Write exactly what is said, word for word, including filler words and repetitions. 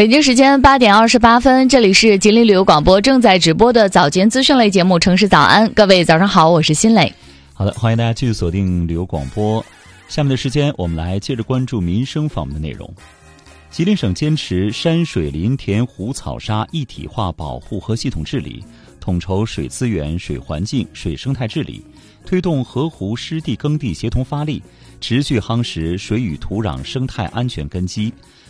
北京时间八点二十八分，这里是吉林旅游广播正在直播的早间资讯类节目《城市早安》，各位早上好，我是辛磊。 好的，欢迎大家继续锁定旅游广播。下面的时间，我们来接着关注民生方面的内容。吉林省坚持山水林田湖草沙一体化保护和系统治理，统筹水资源、水环境、水生态治理，推动河湖湿地耕地协同发力，持续夯实水与土壤生态安全根基，